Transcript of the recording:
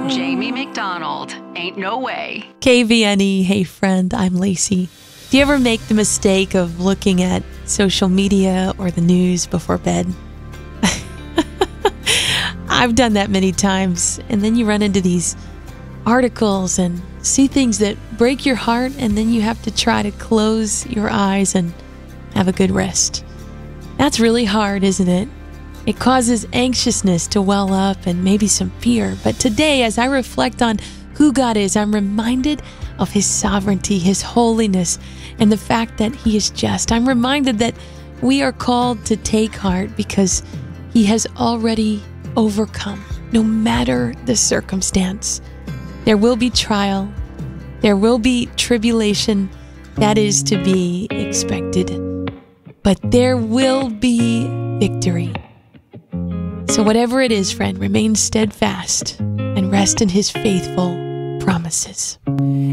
Jamie McDonald. Ain't no way. KVNE, hey friend, I'm Lacey. Do you ever make the mistake of looking at social media or the news before bed? I've done that many times, and then you run into these articles and see things that break your heart, and then you have to try to close your eyes and have a good rest. That's really hard, isn't it? It causes anxiousness to well up and maybe some fear. But today, as I reflect on who God is, I'm reminded of His sovereignty, His holiness, and the fact that He is just. I'm reminded that we are called to take heart because He has already overcome, no matter the circumstance. There will be trial. There will be tribulation. That is to be expected. But there will be victory. So whatever it is, friend, remain steadfast and rest in His faithful promises.